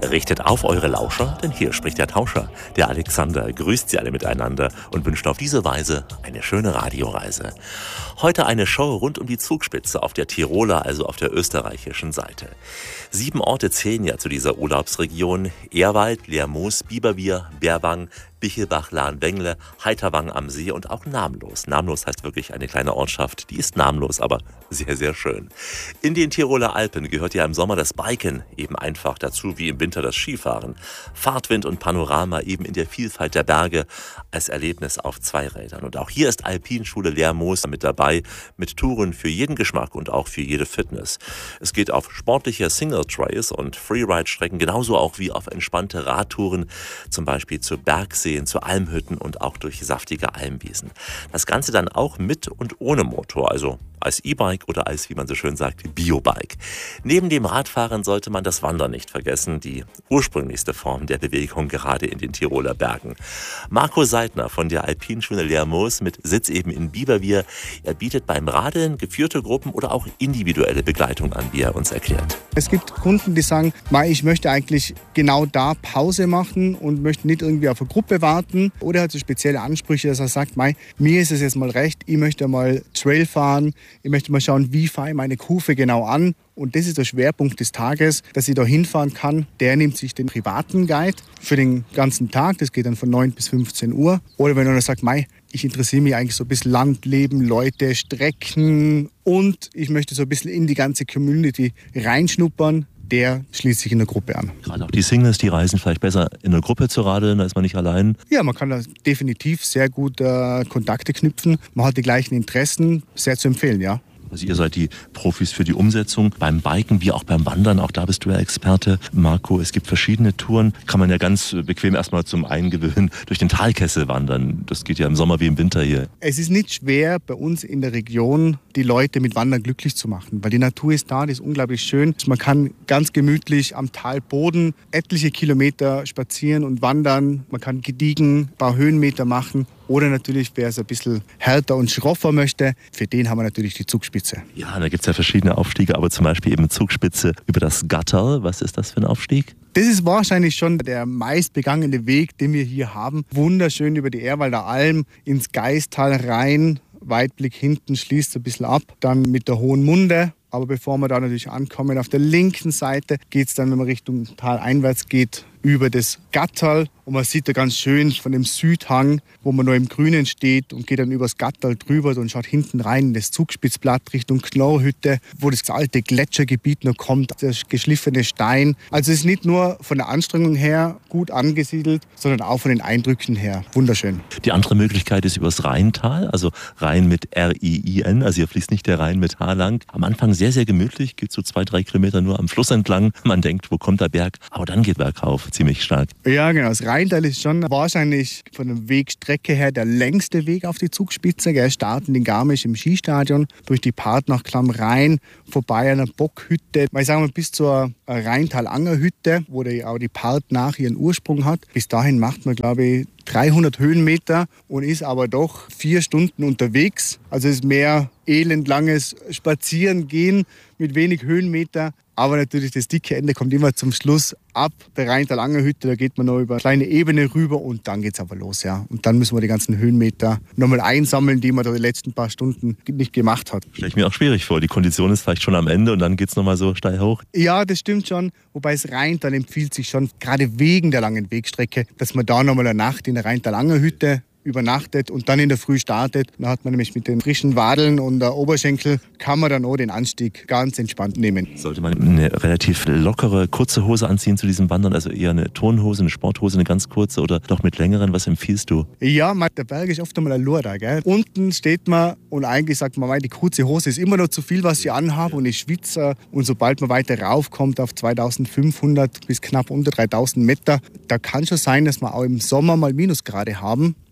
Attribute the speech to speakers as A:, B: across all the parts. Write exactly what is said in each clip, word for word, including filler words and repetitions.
A: Richtet auf eure Lauscher, denn hier spricht der Tauscher. Der Alexander grüßt sie alle miteinander und wünscht auf diese Weise eine schöne Radioreise. Heute eine Show rund um die Zugspitze auf der Tiroler, also auf der österreichischen Seite. Sieben Orte zählen ja zu dieser Urlaubsregion. Ehrwald, Lermoos, Biberbier, Berwang, Bichelbach, Lahn-Bengle, Heiterwang am See und auch Namenlos. Namenlos heißt wirklich eine kleine Ortschaft. Die ist namenlos, aber sehr, sehr schön. In den Tiroler Alpen gehört ja im Sommer das Biken eben einfach dazu, wie im Winter das Skifahren. Fahrtwind und Panorama eben in der Vielfalt der Berge als Erlebnis auf zwei Rädern. Und auch hier ist Alpinschule Lermoos mit dabei, mit Touren für jeden Geschmack und auch für jede Fitness. Es geht auf sportliche Single-Trails und Freeride-Strecken, genauso auch wie auf entspannte Radtouren, zum Beispiel zu Bergseen, zu Almhütten und auch durch saftige Almwiesen. Das Ganze dann auch mit und ohne Motor, also als E-Bike oder als, wie man so schön sagt, Biobike. Neben dem Radfahren sollte man das Wandern nicht vergessen, die ursprünglichste Form der Bewegung gerade in den Tiroler Bergen. Marco Seidner von der Alpinschule Lermoos mit Sitz eben in Biberbier. Er bietet beim Radeln geführte Gruppen oder auch individuelle Begleitung an, wie er uns erklärt.
B: Es gibt Kunden, die sagen, ich möchte eigentlich genau da Pause machen und möchte nicht irgendwie auf eine Gruppe warten. Oder hat so spezielle Ansprüche, dass er sagt, mir ist es jetzt mal recht, ich möchte mal Trail fahren, ich möchte mal schauen, wie fahre ich meine Kufe genau an. Und das ist der Schwerpunkt des Tages, dass ich da hinfahren kann. Der nimmt sich den privaten Guide für den ganzen Tag. Das geht dann von neun bis fünfzehn Uhr. Oder wenn einer sagt, mei, ich interessiere mich eigentlich so ein bisschen Landleben, Leute, Strecken und ich möchte so ein bisschen in die ganze Community reinschnuppern, der schließt sich in der Gruppe an.
A: Gerade auch die Singles, die reisen vielleicht besser in der Gruppe zu radeln, da ist man nicht allein.
B: Ja, man kann da definitiv sehr gut äh, Kontakte knüpfen. Man hat die gleichen Interessen, sehr zu empfehlen, ja.
A: Also ihr seid die Profis für die Umsetzung beim Biken wie auch beim Wandern. Auch da bist du ja Experte, Marco. Es gibt verschiedene Touren. Kann man ja ganz bequem erstmal zum Eingewöhnen durch den Talkessel wandern. Das geht ja im Sommer wie im Winter hier.
B: Es ist nicht schwer, bei uns in der Region die Leute mit Wandern glücklich zu machen. Weil die Natur ist da, die ist unglaublich schön. Man kann ganz gemütlich am Talboden etliche Kilometer spazieren und wandern. Man kann gediegen ein paar Höhenmeter machen. Oder natürlich, wer es ein bisschen härter und schroffer möchte, für den haben wir natürlich die Zugspitze.
A: Ja, da gibt es ja verschiedene Aufstiege, aber zum Beispiel eben Zugspitze über das Gatterl. Was ist das für ein Aufstieg?
B: Das ist wahrscheinlich schon der meistbegangene Weg, den wir hier haben. Wunderschön über die Ehrwalder Alm ins Gaistal rein. Weitblick hinten schließt ein bisschen ab. Dann mit der Hohen Munde. Aber bevor wir da natürlich ankommen, auf der linken Seite geht es dann, wenn man Richtung Tal einwärts geht, über das Gatterl. Und man sieht da ganz schön von dem Südhang, wo man noch im Grünen steht und geht dann über das Gatterl drüber und schaut hinten rein in das Zugspitzplatt Richtung Knorrhütte, wo das alte Gletschergebiet noch kommt, der geschliffene Stein. Also es ist nicht nur von der Anstrengung her gut angesiedelt, sondern auch von den Eindrücken her. Wunderschön.
A: Die andere Möglichkeit ist übers Rheintal, also Rhein mit R I I N, also hier fließt nicht der Rhein mit H lang. Am Anfang sehr, sehr gemütlich, geht so zwei, drei Kilometer nur am Fluss entlang. Man denkt, wo kommt der Berg? Aber dann geht bergauf, ziemlich stark.
B: Ja, genau. Das Rheintal ist schon wahrscheinlich von der Wegstrecke her der längste Weg auf die Zugspitze. Wir starten in Garmisch im Skistadion, durch die Part nach Klammrhein, vorbei an einer Bockhütte. Ich sage mal, bis zur Rheintal-Anger-Hütte, wo die, auch die Part nach ihren Ursprung hat. Bis dahin macht man, glaube ich, dreihundert Höhenmeter und ist aber doch vier Stunden unterwegs. Also es ist mehr elendlanges Spazierengehen mit wenig Höhenmeter. Aber natürlich das dicke Ende kommt immer zum Schluss ab der Rheintal-Anger-Hütte. Da geht man noch über eine kleine Ebene rüber und dann geht es aber los. Ja. Und dann müssen wir die ganzen Höhenmeter nochmal einsammeln, die man da die letzten paar Stunden nicht gemacht hat.
A: Stelle ich mir auch schwierig vor. Die Kondition ist vielleicht schon am Ende und dann geht es nochmal so steil hoch.
B: Ja, das stimmt schon. Wobei das Rheintal empfiehlt sich schon, gerade wegen der langen Wegstrecke, dass man da nochmal eine Nacht in der Rheintal-Anger-Hütte übernachtet und dann in der Früh startet. Da hat man nämlich mit den frischen Wadeln und der Oberschenkel, kann man dann auch den Anstieg ganz entspannt nehmen.
A: Sollte man eine relativ lockere, kurze Hose anziehen zu diesem Wandern? Also eher eine Turnhose, eine Sporthose, eine ganz kurze oder doch mit längeren? Was empfiehlst du?
B: Ja, der Berg ist oft einmal ein Lura, gell? Unten steht man und eigentlich sagt man, die kurze Hose ist immer noch zu viel, was ich anhabe und ich schwitze. Und sobald man weiter raufkommt auf zweitausendfünfhundert bis knapp unter dreitausend Meter, da kann schon sein, dass wir auch im Sommer mal Minusgrade haben.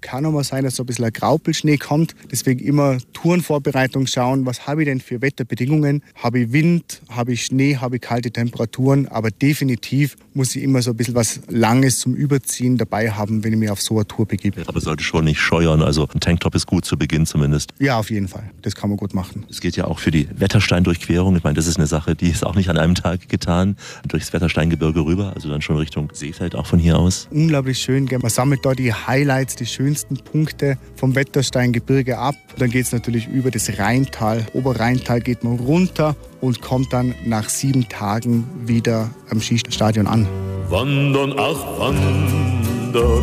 B: kann auch mal sein, dass so ein bisschen ein Graupelschnee kommt. Deswegen immer Tourenvorbereitung schauen, was habe ich denn für Wetterbedingungen? Habe ich Wind, habe ich Schnee, habe ich kalte Temperaturen? Aber definitiv muss ich immer so ein bisschen was Langes zum Überziehen dabei haben, wenn ich mich auf so eine Tour begebe.
A: Aber sollte schon nicht scheuern, also ein Tanktop ist gut zu Beginn zumindest.
B: Ja, auf jeden Fall. Das kann man gut machen.
A: Es geht ja auch für die Wettersteindurchquerung. Ich meine, das ist eine Sache, die ist auch nicht an einem Tag getan. Durchs Wettersteingebirge rüber, also dann schon Richtung Seefeld auch von hier aus.
B: Unglaublich schön. Man sammelt dort die Highlights, die schönsten Punkte vom Wettersteingebirge ab. Dann geht es natürlich über das Rheintal. Oberrheintal geht man runter und kommt dann nach sieben Tagen wieder am Skistadion an.
C: Wandern, ach wandern,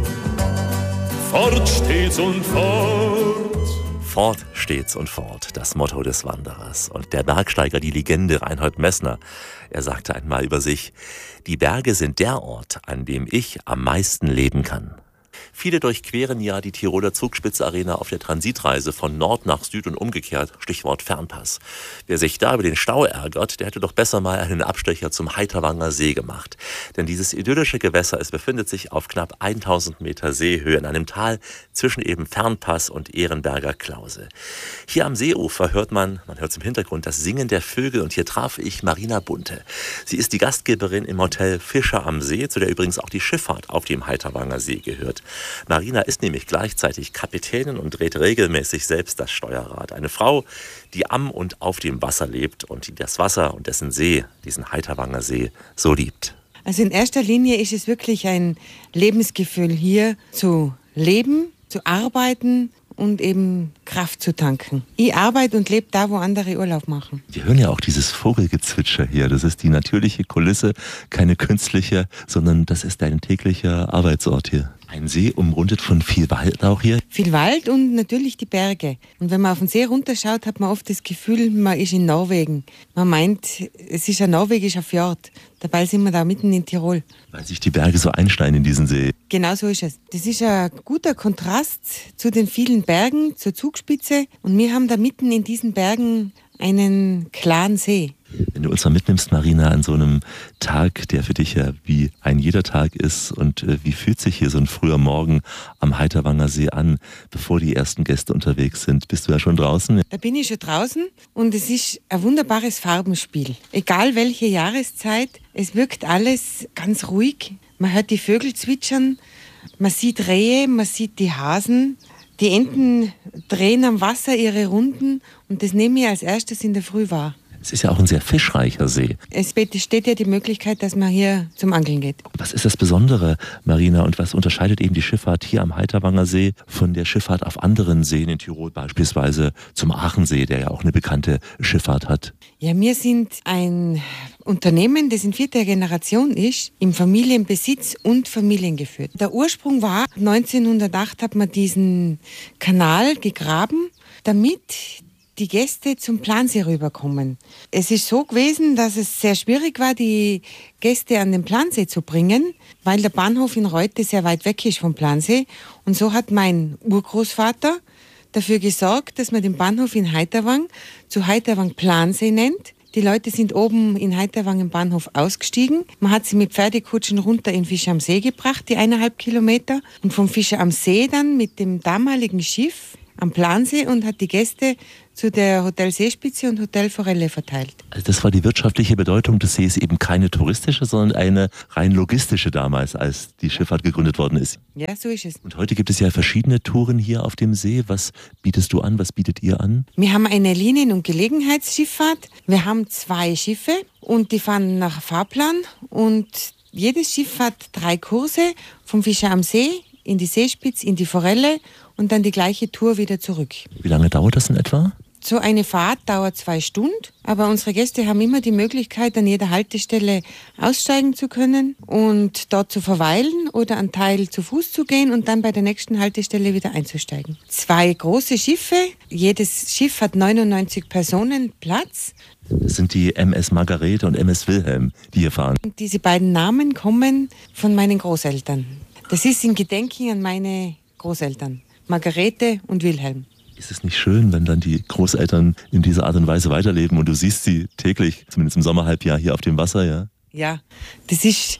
C: fort stets und fort.
A: Fort stets und fort, das Motto des Wanderers. Und der Bergsteiger, die Legende Reinhold Messner, er sagte einmal über sich: Die Berge sind der Ort, an dem ich am meisten leben kann. Viele durchqueren ja die Tiroler Zugspitze-Arena auf der Transitreise von Nord nach Süd und umgekehrt, Stichwort Fernpass. Wer sich da über den Stau ärgert, der hätte doch besser mal einen Abstecher zum Heiterwanger See gemacht. Denn dieses idyllische Gewässer, es befindet sich auf knapp tausend Meter Seehöhe in einem Tal zwischen eben Fernpass und Ehrenberger Klause. Hier am Seeufer hört man, man hört im Hintergrund das Singen der Vögel, und hier traf ich Marina Bunte. Sie ist die Gastgeberin im Hotel Fischer am See, zu der übrigens auch die Schifffahrt auf dem Heiterwanger See gehört. Marina ist nämlich gleichzeitig Kapitänin und dreht regelmäßig selbst das Steuerrad. Eine Frau, die am und auf dem Wasser lebt und die das Wasser und dessen See, diesen Heiterwanger See, so liebt.
D: Also in erster Linie ist es wirklich ein Lebensgefühl, hier zu leben, zu arbeiten und eben Kraft zu tanken. Ich arbeite und lebe da, wo andere Urlaub machen.
A: Wir hören ja auch dieses Vogelgezwitscher hier. Das ist die natürliche Kulisse, keine künstliche, sondern das ist dein täglicher Arbeitsort hier. Ein See umrundet von viel Wald auch hier.
D: Viel Wald und natürlich die Berge. Und wenn man auf den See runterschaut, hat man oft das Gefühl, man ist in Norwegen. Man meint, es ist ein norwegischer Fjord. Dabei sind wir da mitten in Tirol.
A: Weil sich die Berge so einschneiden in diesen See.
D: Genau so ist es. Das ist ein guter Kontrast zu den vielen Bergen, zur Zugspitze. Und wir haben da mitten in diesen Bergen einen klaren See.
A: Wenn du uns mal mitnimmst, Marina, an so einem Tag, der für dich ja wie ein jeder Tag ist, und äh, wie fühlt sich hier so ein früher Morgen am Heiterwanger See an, bevor die ersten Gäste unterwegs sind? Bist du ja schon draußen?
D: Da bin ich schon draußen und es ist ein wunderbares Farbenspiel. Egal welche Jahreszeit, es wirkt alles ganz ruhig. Man hört die Vögel zwitschern, man sieht Rehe, man sieht die Hasen. Die Enten drehen am Wasser ihre Runden und das nehme ich als erstes in der Früh wahr.
A: Es ist ja auch ein sehr fischreicher See.
D: Es besteht ja die Möglichkeit, dass man hier zum Angeln geht.
A: Was ist das Besondere, Marina, und was unterscheidet eben die Schifffahrt hier am Heiterwanger See von der Schifffahrt auf anderen Seen in Tirol, beispielsweise zum Aachensee, der ja auch eine bekannte Schifffahrt hat?
D: Ja, wir sind ein Unternehmen, das in vierter Generation ist, im Familienbesitz und familiengeführt. Der Ursprung war, neunzehnhundertacht hat man diesen Kanal gegraben, damit die Gäste zum Plansee rüberkommen. Es ist so gewesen, dass es sehr schwierig war, die Gäste an den Plansee zu bringen, weil der Bahnhof in Reute sehr weit weg ist vom Plansee. Und so hat mein Urgroßvater dafür gesorgt, dass man den Bahnhof in Heiterwang zu Heiterwang Plansee nennt. Die Leute sind oben in Heiterwang im Bahnhof ausgestiegen. Man hat sie mit Pferdekutschen runter in Fischer am See gebracht, die eineinhalb Kilometer. Und vom Fischer am See dann mit dem damaligen Schiff am Plansee und hat die Gäste zu der Hotel Seespitze und Hotel Forelle verteilt.
A: Also das war die wirtschaftliche Bedeutung des Sees, eben keine touristische, sondern eine rein logistische damals, als die Schifffahrt gegründet worden ist.
D: Ja, so ist es.
A: Und heute gibt es ja verschiedene Touren hier auf dem See. Was bietest du an? Was bietet ihr an?
D: Wir haben eine Linien- und Gelegenheitsschifffahrt. Wir haben zwei Schiffe und die fahren nach Fahrplan. Und jedes Schiff hat drei Kurse, vom Fischer am See in die Seespitze, in die Forelle und dann die gleiche Tour wieder zurück.
A: Wie lange dauert das in etwa?
D: So eine Fahrt dauert zwei Stunden, aber unsere Gäste haben immer die Möglichkeit, an jeder Haltestelle aussteigen zu können und dort zu verweilen oder einen Teil zu Fuß zu gehen und dann bei der nächsten Haltestelle wieder einzusteigen. Zwei große Schiffe, jedes Schiff hat neunundneunzig Personen Platz.
A: Das sind die M S Margarete und M S Wilhelm, die hier fahren.
D: Und diese beiden Namen kommen von meinen Großeltern. Das ist in Gedenken an meine Großeltern, Margarete und Wilhelm.
A: Ist es nicht schön, wenn dann die Großeltern in dieser Art und Weise weiterleben und du siehst sie täglich, zumindest im Sommerhalbjahr hier auf dem Wasser, ja?
D: Ja, das ist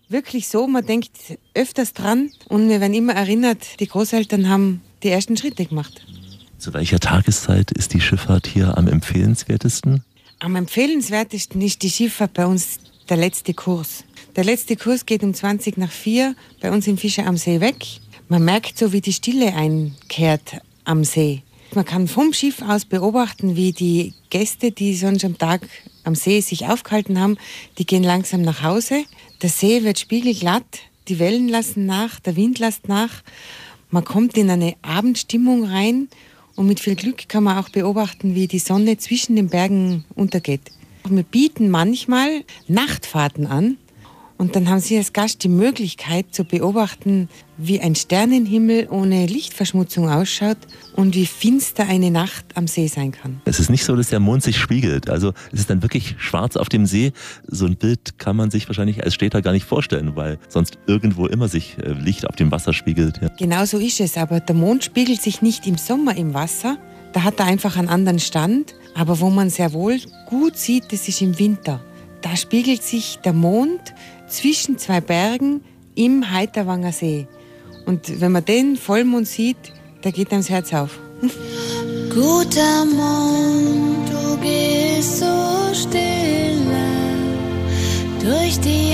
D: wirklich so, man denkt öfters dran und wir werden immer erinnert, die Großeltern haben die ersten Schritte gemacht.
A: Zu welcher Tageszeit ist die Schifffahrt hier am empfehlenswertesten?
D: Am empfehlenswertesten ist die Schifffahrt bei uns der letzte Kurs. Der letzte Kurs geht um zwanzig nach vier bei uns im Fischer am See weg. Man merkt so, wie die Stille einkehrt am See. Man kann vom Schiff aus beobachten, wie die Gäste, die sonst am Tag am See sich aufgehalten haben, die gehen langsam nach Hause. Der See wird spiegelglatt, die Wellen lassen nach, der Wind lässt nach. Man kommt in eine Abendstimmung rein und mit viel Glück kann man auch beobachten, wie die Sonne zwischen den Bergen untergeht. Wir bieten manchmal Nachtfahrten an. Und dann haben Sie als Gast die Möglichkeit zu beobachten, wie ein Sternenhimmel ohne Lichtverschmutzung ausschaut und wie finster eine Nacht am See sein kann.
A: Es ist nicht so, dass der Mond sich spiegelt. Also es ist dann wirklich schwarz auf dem See. So ein Bild kann man sich wahrscheinlich als Städter gar nicht vorstellen, weil sonst irgendwo immer sich Licht auf dem Wasser spiegelt. Ja.
D: Genau so ist es, aber der Mond spiegelt sich nicht im Sommer im Wasser. Da hat er einfach einen anderen Stand. Aber wo man sehr wohl gut sieht, das ist im Winter. Da spiegelt sich der Mond zwischen zwei Bergen im Heiterwanger See. Und wenn man den Vollmond sieht, da geht einem das Herz auf.
E: Guter Mond, du gehst so stille durch die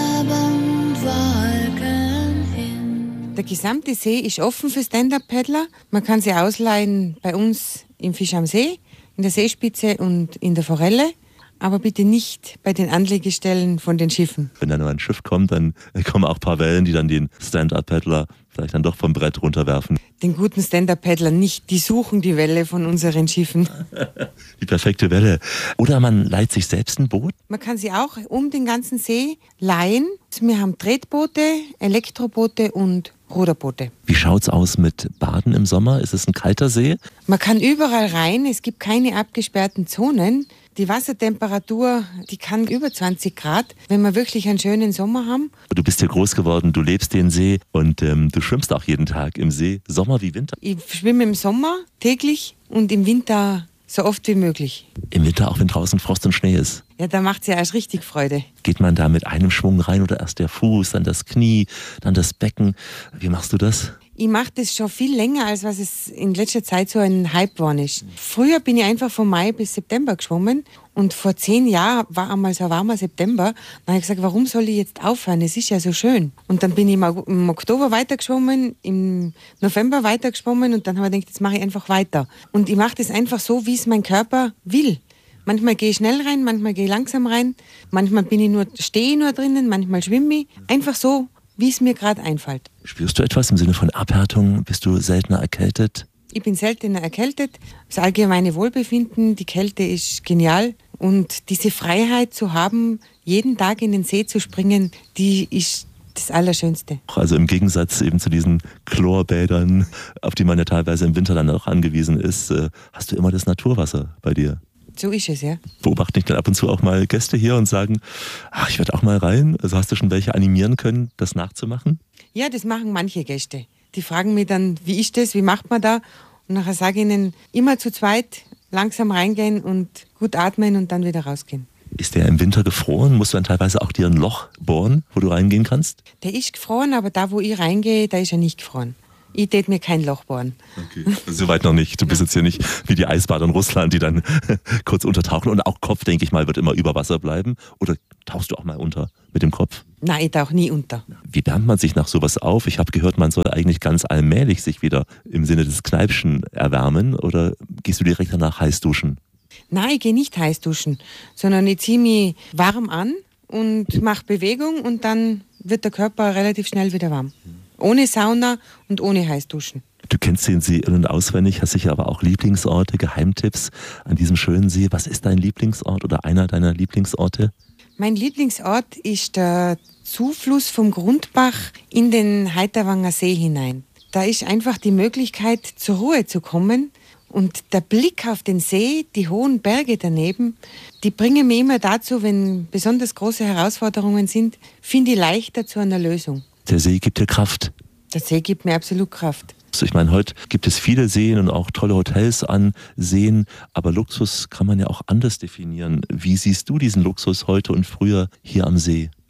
E: Abendwolken hin.
D: Der gesamte See ist offen für Stand-Up-Paddler. Man kann sie ausleihen bei uns im Fisch am See, in der Seespitze und in der Forelle. Aber bitte nicht bei den Anlegestellen von den Schiffen.
A: Wenn dann nur ein Schiff kommt, dann kommen auch ein paar Wellen, die dann den Stand-Up-Paddler vielleicht dann doch vom Brett runterwerfen.
D: Den guten Stand-Up-Paddler nicht, die suchen die Welle von unseren Schiffen.
A: Die perfekte Welle. Oder man leiht sich selbst ein Boot?
D: Man kann sie auch um den ganzen See leihen. Wir haben Tretboote, Elektroboote und Ruderboote.
A: Wie schaut's aus mit Baden im Sommer? Ist es ein kalter See?
D: Man kann überall rein, es gibt keine abgesperrten Zonen. Die Wassertemperatur, die kann über zwanzig Grad, wenn wir wirklich einen schönen Sommer haben.
A: Du bist hier groß geworden, du lebst den See und ähm, du schwimmst auch jeden Tag im See, Sommer wie Winter.
D: Ich schwimme im Sommer täglich und im Winter so oft wie möglich.
A: Im Winter auch, wenn draußen Frost und Schnee ist?
D: Ja, da macht es ja erst richtig Freude.
A: Geht man da mit einem Schwung rein oder erst der Fuß, dann das Knie, dann das Becken? Wie machst du das?
D: Ich mache das schon viel länger, als was es in letzter Zeit so ein Hype geworden ist. Früher bin ich einfach von Mai bis September geschwommen und vor zehn Jahren war einmal so ein warmer September. Dann habe ich gesagt, warum soll ich jetzt aufhören? Es ist ja so schön. Und dann bin ich im Oktober weitergeschwommen, im November weitergeschwommen und dann habe ich gedacht, jetzt mache ich einfach weiter. Und ich mache das einfach so, wie es mein Körper will. Manchmal gehe ich schnell rein, manchmal gehe ich langsam rein, manchmal bin ich nur, stehe ich nur drinnen, manchmal schwimme ich. Einfach so, wie es mir gerade einfällt.
A: Spürst du etwas im Sinne von Abhärtung? Bist du seltener erkältet?
D: Ich bin seltener erkältet. Das allgemeine Wohlbefinden, die Kälte ist genial. Und diese Freiheit zu haben, jeden Tag in den See zu springen, die ist das Allerschönste.
A: Also im Gegensatz eben zu diesen Chlorbädern, auf die man ja teilweise im Winter dann auch angewiesen ist, hast du immer das Naturwasser bei dir.
D: So ist es, ja.
A: Beobachten dich dann ab und zu auch mal Gäste hier und sagen, ach, ich werde auch mal rein. Also hast du schon welche animieren können, das nachzumachen?
D: Ja, das machen manche Gäste. Die fragen mich dann, wie ist das, wie macht man da? Und nachher sage ich ihnen, immer zu zweit langsam reingehen und gut atmen und dann wieder rausgehen.
A: Ist der im Winter gefroren? Musst du dann teilweise auch dir ein Loch bohren, wo du reingehen kannst?
D: Der ist gefroren, aber da, wo ich reingehe, da ist er nicht gefroren. Ich tät mir kein Loch bohren.
A: Okay, soweit noch nicht. Du bist jetzt hier nicht wie die Eisbader in Russland, die dann kurz untertauchen. Und auch Kopf, denke ich mal, wird immer über Wasser bleiben. Oder tauchst du auch mal unter mit dem Kopf?
D: Nein, ich tauche nie unter.
A: Wie wärmt man sich nach sowas auf? Ich habe gehört, man soll eigentlich ganz allmählich sich wieder im Sinne des Kneipschen erwärmen. Oder gehst du direkt danach heiß duschen?
D: Nein, ich gehe nicht heiß duschen, sondern ich ziehe mich warm an und mache Bewegung und dann wird der Körper relativ schnell wieder warm. Ohne Sauna und ohne Heißduschen.
A: Du kennst den See in- und auswendig, hast sicher aber auch Lieblingsorte, Geheimtipps an diesem schönen See. Was ist dein Lieblingsort oder einer deiner Lieblingsorte?
D: Mein Lieblingsort ist der Zufluss vom Grundbach in den Heiterwanger See hinein. Da ist einfach die Möglichkeit, zur Ruhe zu kommen. Und der Blick auf den See, die hohen Berge daneben, die bringen mich immer dazu, wenn besonders große Herausforderungen sind, finde ich leichter zu einer Lösung.
A: Der See gibt dir Kraft.
D: Der See gibt mir absolut Kraft.
A: Ich meine, heute gibt es viele Seen und auch tolle Hotels an Seen, aber Luxus kann man ja auch anders definieren. Wie siehst du diesen Luxus heute und früher hier am See?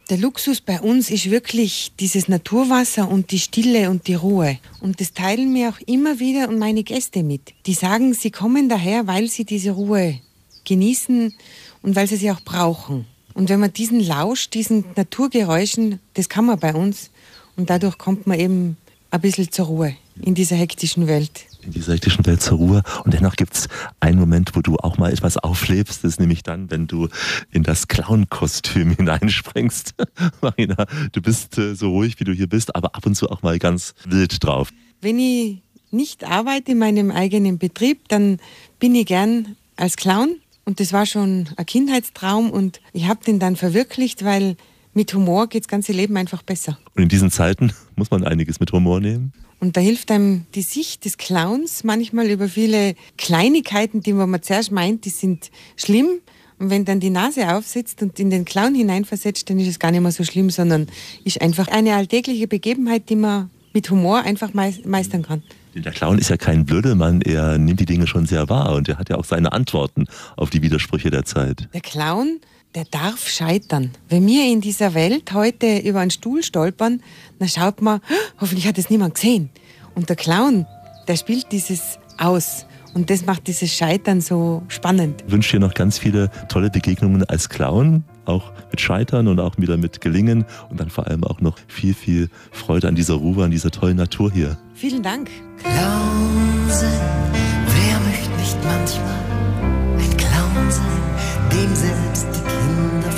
D: Der Luxus bei uns ist wirklich dieses Naturwasser und die Stille und die Ruhe. Und das teilen mir auch immer wieder und meine Gäste mit. Die sagen, sie kommen daher, weil sie diese Ruhe genießen und weil sie sie auch brauchen. Und wenn man diesen Lausch, diesen Naturgeräuschen, das kann man bei uns. Und dadurch kommt man eben ein bisschen zur Ruhe in dieser hektischen Welt.
A: In dieser hektischen Welt zur Ruhe. Und dennoch gibt es einen Moment, wo du auch mal etwas auflebst. Das ist nämlich dann, wenn du in das Clown-Kostüm hineinspringst. Marina, du bist äh, so ruhig, wie du hier bist, aber ab und zu auch mal ganz wild drauf.
D: Wenn ich nicht arbeite in meinem eigenen Betrieb, dann bin ich gern als Clown. Und das war schon ein Kindheitstraum und ich habe den dann verwirklicht, weil mit Humor geht das ganze Leben einfach besser.
A: Und in diesen Zeiten muss man einiges mit Humor nehmen.
D: Und da hilft einem die Sicht des Clowns manchmal über viele Kleinigkeiten, die man zuerst meint, die sind schlimm. Und wenn dann die Nase aufsetzt und in den Clown hineinversetzt, dann ist es gar nicht mehr so schlimm, sondern ist einfach eine alltägliche Begebenheit, die man mit Humor einfach meistern kann.
A: Der Clown ist ja kein Blödelmann, er nimmt die Dinge schon sehr wahr und er hat ja auch seine Antworten auf die Widersprüche der Zeit.
D: Der Clown, der darf scheitern. Wenn wir in dieser Welt heute über einen Stuhl stolpern, dann schaut man, hoffentlich hat es niemand gesehen. Und der Clown, der spielt dieses aus. Und das macht dieses Scheitern so spannend.
A: Ich wünsche dir noch ganz viele tolle Begegnungen als Clown, auch mit Scheitern und auch wieder mit Gelingen und dann vor allem auch noch viel, viel Freude an dieser Ruhe, an dieser tollen Natur hier.
D: Vielen Dank.
F: Clown sein, wer möchte nicht manchmal ein Clown sein, dem selbst die Kinder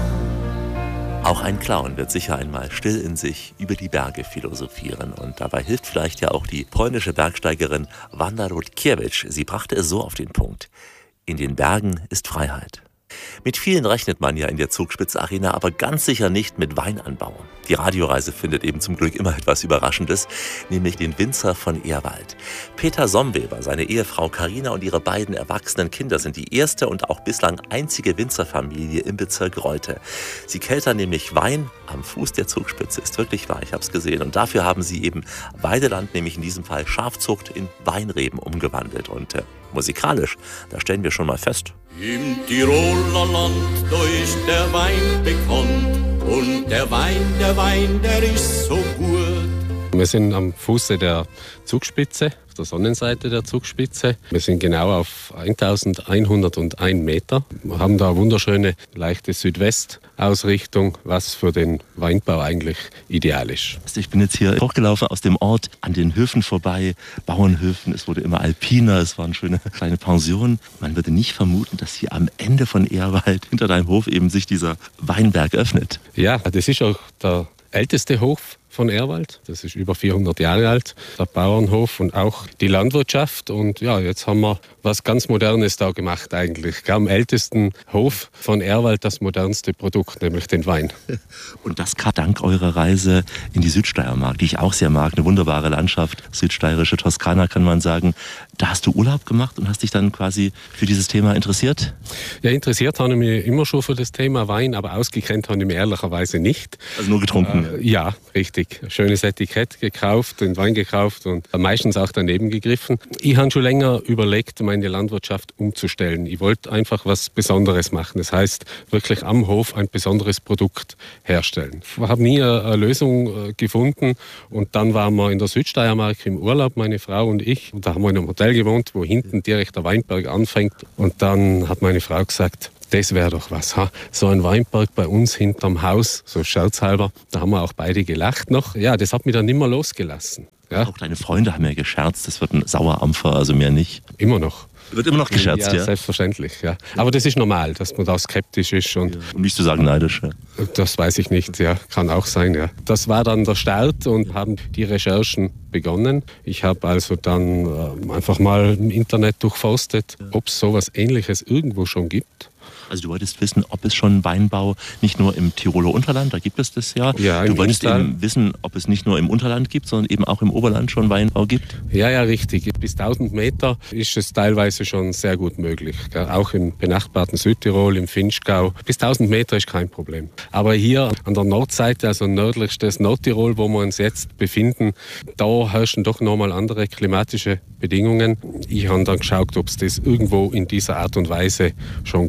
F: vertrauen.
A: Auch ein Clown wird sicher einmal still in sich über die Berge philosophieren. Und dabei hilft vielleicht ja auch die polnische Bergsteigerin Wanda Rutkiewicz. Sie brachte es so auf den Punkt: In den Bergen ist Freiheit. Mit vielen rechnet man ja in der Zugspitz-Arena, aber ganz sicher nicht mit Weinanbau. Die Radioreise findet eben zum Glück immer etwas Überraschendes, nämlich den Winzer von Ehrwald. Peter Somweber, seine Ehefrau Carina und ihre beiden erwachsenen Kinder sind die erste und auch bislang einzige Winzerfamilie im Bezirk Reute. Sie keltern nämlich Wein am Fuß der Zugspitze, ist wirklich wahr, ich habe es gesehen. Und dafür haben sie eben Weideland, nämlich in diesem Fall Schafzucht, in Weinreben umgewandelt. Und äh, musikalisch, da stellen wir schon mal fest:
C: Im Tiroler Land, da ist der Wein bekannt. Und der Wein, der Wein, der ist so gut.
G: Wir sind am Fuße der Zugspitze, auf der Sonnenseite der Zugspitze. Wir sind genau auf eintausendeinhunderteins Meter. Wir haben da eine wunderschöne, leichte Südwestausrichtung, was für den Weinbau eigentlich ideal ist.
A: Ich bin jetzt hier hochgelaufen aus dem Ort, an den Höfen vorbei, Bauernhöfen. Es wurde immer alpiner, es waren schöne kleine Pensionen. Man würde nicht vermuten, dass hier am Ende von Ehrwald hinter deinem Hof eben sich dieser Weinberg öffnet.
G: Ja, das ist auch der älteste Hof von Ehrwald. Das ist über vierhundert Jahre alt, der Bauernhof und auch die Landwirtschaft. Und ja, jetzt haben wir was ganz Modernes da gemacht eigentlich. Am ältesten Hof von Ehrwald das modernste Produkt, nämlich den Wein.
A: Und das gerade dank eurer Reise in die Südsteiermark, die ich auch sehr mag. Eine wunderbare Landschaft, südsteirische Toskana kann man sagen. Da hast du Urlaub gemacht und hast dich dann quasi für dieses Thema interessiert?
G: Ja, interessiert habe ich mich immer schon für das Thema Wein, aber ausgekennt habe ich mich ehrlicherweise nicht.
A: Also nur getrunken?
G: Äh, ja, richtig. Schönes Etikett gekauft, den Wein gekauft und meistens auch daneben gegriffen. Ich habe schon länger überlegt, meine Landwirtschaft umzustellen. Ich wollte einfach was Besonderes machen. Das heißt, wirklich am Hof ein besonderes Produkt herstellen. Ich habe nie eine Lösung gefunden und dann waren wir in der Südsteiermark im Urlaub, meine Frau und ich. Und da haben wir in einem Hotel gewohnt, wo hinten direkt der Weinberg anfängt. Und dann hat meine Frau gesagt, das wäre doch was, ha? So ein Weinberg bei uns hinterm Haus, so scherzhalber. Da haben wir auch beide gelacht noch. Ja, das hat mich dann nicht mehr losgelassen. Ja.
A: Auch deine Freunde haben ja gescherzt, das wird ein Sauerampfer, also mehr nicht.
G: Immer noch.
A: Wird immer noch gescherzt, ja?
G: Ja, selbstverständlich, ja. Aber das ist normal, dass man da skeptisch ist. Und
A: ja. Um nicht zu sagen neidisch. Ja.
G: Das weiß ich nicht, ja. Kann auch sein, ja. Das war dann der Start und haben die Recherchen begonnen. Ich habe also dann äh, einfach mal im Internet durchforstet, ob es sowas Ähnliches irgendwo schon gibt.
A: Also du wolltest wissen, ob es schon Weinbau nicht nur im Tiroler Unterland, da gibt es das ja.
G: ja
A: du wolltest
G: Inntal.
A: eben wissen, ob es nicht nur im Unterland gibt, sondern eben auch im Oberland schon Weinbau gibt?
G: Ja, ja, richtig. Bis tausend Meter ist es teilweise schon sehr gut möglich. Auch im benachbarten Südtirol, im Vinschgau. Bis tausend Meter ist kein Problem. Aber hier an der Nordseite, also nördlichstes Nordtirol, wo wir uns jetzt befinden, da herrschen doch nochmal andere klimatische Bedingungen. Ich habe dann geschaut, ob es das irgendwo in dieser Art und Weise schon gibt. Und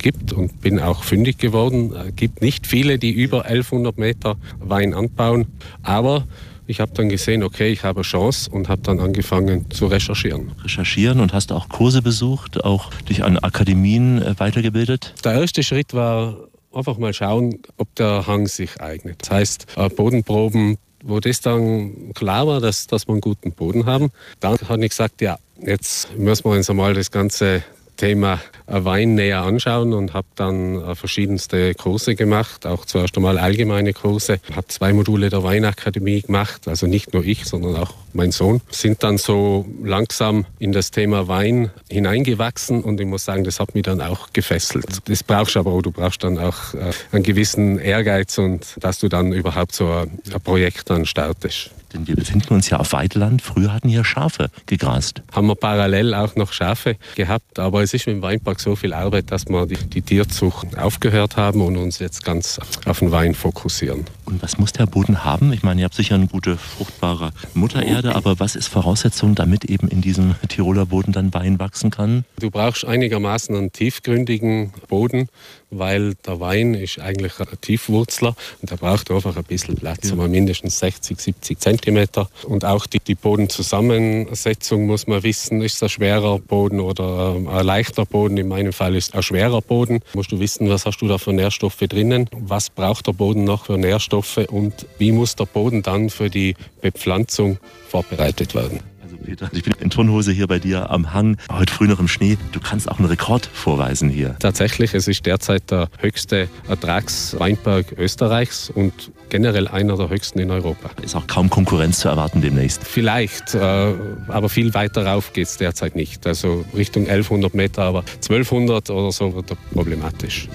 G: und bin auch fündig geworden. Es gibt nicht viele, die über elfhundert Meter Wein anbauen, aber ich habe dann gesehen, okay, ich habe eine Chance und habe dann angefangen zu recherchieren.
A: Recherchieren und hast auch Kurse besucht, auch dich an Akademien äh, weitergebildet?
G: Der erste Schritt war einfach mal schauen, ob der Hang sich eignet. Das heißt, äh, Bodenproben, wo das dann klar war, dass, dass wir einen guten Boden haben. Dann habe ich gesagt, ja, jetzt müssen wir uns einmal das ganze Thema Wein näher anschauen und habe dann verschiedenste Kurse gemacht, auch zuerst einmal allgemeine Kurse. Ich habe zwei Module der Weinakademie gemacht, also nicht nur ich, sondern auch mein Sohn. Sind dann so langsam in das Thema Wein hineingewachsen und ich muss sagen, das hat mich dann auch gefesselt. Das brauchst du aber auch, du brauchst dann auch einen gewissen Ehrgeiz und dass du dann überhaupt so ein Projekt dann startest.
A: Denn wir befinden uns ja auf Weideland. Früher hatten hier Schafe gegrast.
G: Haben wir parallel auch noch Schafe gehabt, aber es ist mit dem Weinpark so viel Arbeit, dass wir die, die Tierzucht aufgehört haben und uns jetzt ganz auf den Wein fokussieren.
A: Und was muss der Boden haben? Ich meine, ihr habt sicher eine gute, fruchtbare Muttererde, aber was ist Voraussetzung, damit eben in diesem Tiroler Boden dann Wein wachsen kann?
G: Du brauchst einigermaßen einen tiefgründigen Boden, weil der Wein ist eigentlich ein Tiefwurzler und der braucht einfach ein bisschen Platz, ja. mindestens sechzig, siebzig Zentimeter. Und auch die, die Bodenzusammensetzung muss man wissen, ist es ein schwerer Boden oder ein leichter Boden. In meinem Fall ist es ein schwerer Boden. Musst du wissen, was hast du da für Nährstoffe drinnen, was braucht der Boden noch für Nährstoffe und wie muss der Boden dann für die Bepflanzung vorbereitet werden.
A: Peter, ich bin in Turnhose hier bei dir am Hang, heute früh noch im Schnee. Du kannst auch einen Rekord vorweisen hier.
G: Tatsächlich, es ist derzeit der höchste Ertragsweinberg Österreichs und generell einer der höchsten in Europa.
A: Ist auch kaum Konkurrenz zu erwarten demnächst.
G: Vielleicht, äh, aber viel weiter rauf geht es derzeit nicht. Also Richtung elfhundert Meter, aber zwölfhundert oder so wird er problematisch.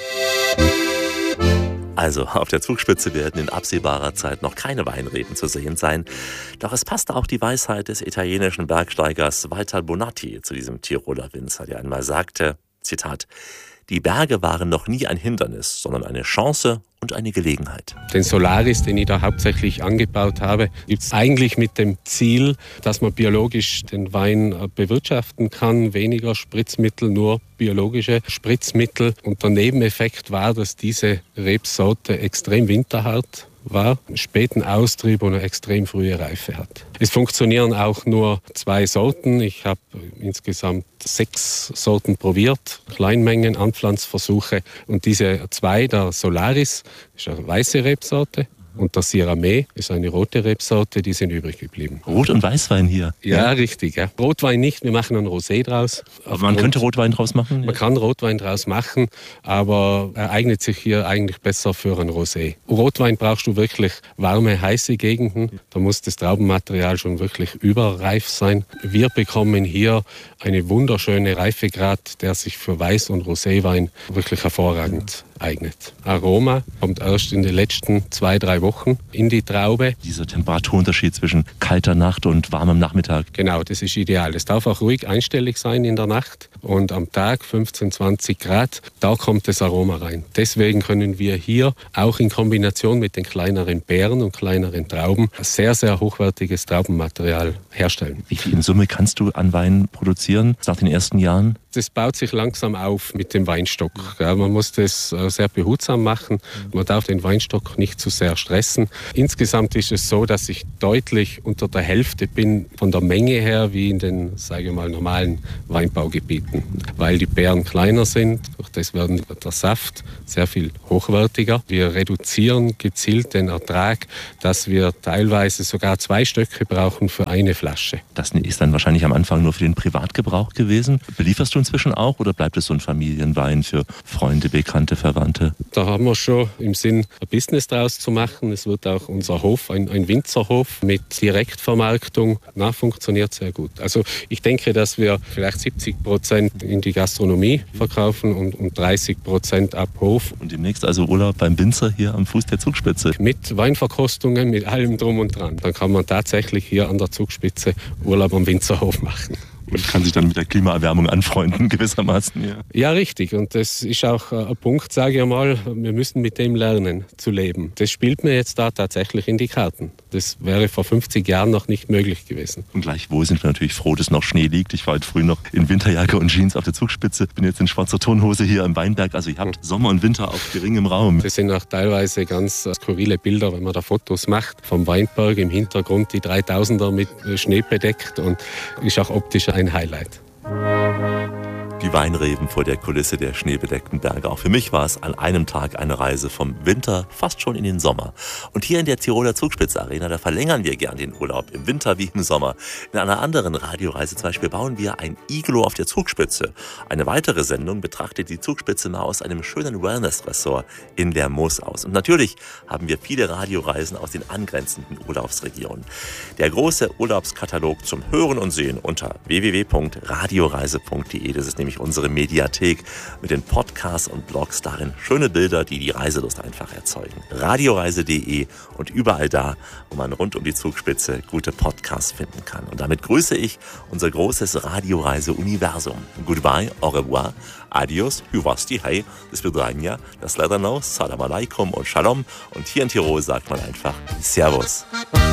A: Also auf der Zugspitze werden in absehbarer Zeit noch keine Weinreben zu sehen sein. Doch es passte auch die Weisheit des italienischen Bergsteigers Walter Bonatti zu diesem Tiroler Winzer, der einmal sagte, Zitat, die Berge waren noch nie ein Hindernis, sondern eine Chance und eine Gelegenheit.
G: Den Solaris, den ich da hauptsächlich angebaut habe, gibt es eigentlich mit dem Ziel, dass man biologisch den Wein bewirtschaften kann, weniger Spritzmittel, nur biologische Spritzmittel. Und der Nebeneffekt war, dass diese Rebsorte extrem winterhart war, einen späten Austrieb und eine extrem frühe Reife hat. Es funktionieren auch nur zwei Sorten. Ich habe insgesamt sechs Sorten probiert, Kleinmengen, Anpflanzversuche. Und diese zwei, der Solaris, ist eine weiße Rebsorte. Und der Syrah Mey ist eine rote Rebsorte, die sind übrig geblieben.
A: Rot- und Weißwein hier?
G: Ja, ja. richtig. Ja. Rotwein nicht, wir machen einen Rosé draus.
A: Aber man könnte Rotwein draus machen?
G: Man kann Rotwein draus machen, aber er eignet sich hier eigentlich besser für einen Rosé. Rotwein brauchst du wirklich warme, heiße Gegenden. Da muss das Traubenmaterial schon wirklich überreif sein. Wir bekommen hier eine wunderschöne Reifegrad, der sich für Weiß- und Roséwein wirklich hervorragend eignet. Aroma kommt erst in den letzten zwei, drei Wochen in die Traube.
A: Dieser Temperaturunterschied zwischen kalter Nacht und warmem Nachmittag.
G: Genau, das ist ideal. Es darf auch ruhig einstellig sein in der Nacht und am Tag fünfzehn, zwanzig Grad, da kommt das Aroma rein. Deswegen können wir hier auch in Kombination mit den kleineren Beeren und kleineren Trauben sehr, sehr hochwertiges Traubenmaterial herstellen.
A: Wie viel in Summe kannst du an Wein produzieren nach den ersten Jahren?
G: Das baut sich langsam auf mit dem Weinstock. Ja, man muss das sehr behutsam machen. Man darf den Weinstock nicht zu sehr stressen. Insgesamt ist es so, dass ich deutlich unter der Hälfte bin von der Menge her wie in den, sage ich mal, normalen Weinbaugebieten. Weil die Beeren kleiner sind, durch das werden der Saft sehr viel hochwertiger. Wir reduzieren gezielt den Ertrag, dass wir teilweise sogar zwei Stöcke brauchen für eine Flasche.
A: Das ist dann wahrscheinlich am Anfang nur für den Privatgebrauch gewesen. Belieferst du inzwischen auch oder bleibt es so ein Familienwein für Freunde, Bekannte, Verwandte?
G: Da haben wir schon im Sinn, ein Business draus zu machen. Es wird auch unser Hof, ein, ein Winzerhof mit Direktvermarktung, na, funktioniert sehr gut. Also ich denke, dass wir vielleicht siebzig Prozent in die Gastronomie verkaufen und, und dreißig Prozent ab Hof.
A: Und demnächst also Urlaub beim Winzer hier am Fuß der Zugspitze?
G: Mit Weinverkostungen, mit allem drum und dran. Dann kann man tatsächlich hier an der Zugspitze Urlaub am Winzerhof machen.
A: Man kann sich dann mit der Klimaerwärmung anfreunden, gewissermaßen. Ja,
G: ja richtig. Und das ist auch ein Punkt, sage ich mal, wir müssen mit dem lernen zu leben. Das spielt mir jetzt da tatsächlich in die Karten. Das wäre vor fünfzig Jahren noch nicht möglich gewesen.
A: Und gleichwohl sind wir natürlich froh, dass noch Schnee liegt. Ich war heute früh noch in Winterjacke und Jeans auf der Zugspitze, bin jetzt in schwarzer Turnhose hier im Weinberg. Also ihr habt Sommer und Winter auf geringem Raum.
G: Das sind auch teilweise ganz skurrile Bilder, wenn man da Fotos macht. Vom Weinberg im Hintergrund die dreitausender mit Schnee bedeckt und ist auch optisch ein Highlight.
A: Die Weinreben vor der Kulisse der schneebedeckten Berge. Auch für mich war es an einem Tag eine Reise vom Winter fast schon in den Sommer. Und hier in der Tiroler Zugspitze Arena, da verlängern wir gern den Urlaub im Winter wie im Sommer. In einer anderen Radioreise zum Beispiel bauen wir ein Iglo auf der Zugspitze. Eine weitere Sendung betrachtet die Zugspitze mal aus einem schönen Wellness-Ressort in Lermoos aus. Und natürlich haben wir viele Radioreisen aus den angrenzenden Urlaubsregionen. Der große Urlaubskatalog zum Hören und Sehen unter w w w punkt radioreise punkt de. Das ist nämlich unsere Mediathek mit den Podcasts und Blogs, darin schöne Bilder, die die Reiselust einfach erzeugen. radioreise punkt de und überall da, wo man rund um die Zugspitze gute Podcasts finden kann. Und damit grüße ich unser großes Radioreise-Universum. Goodbye, au revoir, adios, hyvasti, hey, das Vidranja, das Ledano, Salam alaikum und Shalom. Und hier in Tirol sagt man einfach Servus.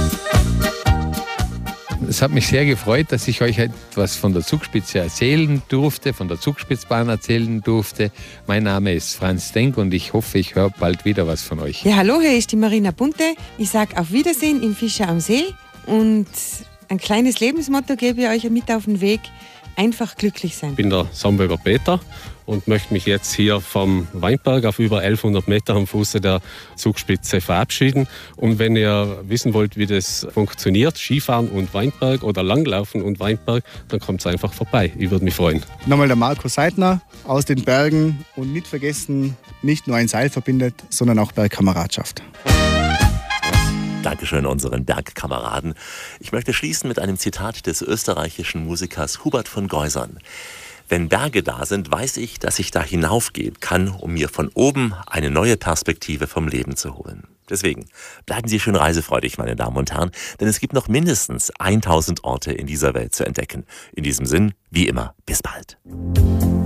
H: Es hat mich sehr gefreut, dass ich euch etwas von der Zugspitze erzählen durfte, von der Zugspitzbahn erzählen durfte. Mein Name ist Franz Denk und ich hoffe, ich höre bald wieder was von euch.
D: Ja, hallo, hier ist die Marina Bunte. Ich sage auf Wiedersehen im Fischer am See und ein kleines Lebensmotto gebe ich euch mit auf den Weg. Einfach glücklich sein.
G: Ich bin der Somberger Peter und möchte mich jetzt hier vom Weinberg auf über elfhundert Meter am Fuße der Zugspitze verabschieden. Und wenn ihr wissen wollt, wie das funktioniert, Skifahren und Weinberg oder Langlaufen und Weinberg, dann kommt einfach vorbei. Ich würde mich freuen.
B: Nochmal der Marco Seidner aus den Bergen und nicht vergessen, nicht nur ein Seil verbindet, sondern auch Bergkameradschaft.
A: Dankeschön unseren Bergkameraden. Ich möchte schließen mit einem Zitat des österreichischen Musikers Hubert von Geusern. Wenn Berge da sind, weiß ich, dass ich da hinaufgehen kann, um mir von oben eine neue Perspektive vom Leben zu holen. Deswegen bleiben Sie schön reisefreudig, meine Damen und Herren, denn es gibt noch mindestens tausend Orte in dieser Welt zu entdecken. In diesem Sinn, wie immer, bis bald.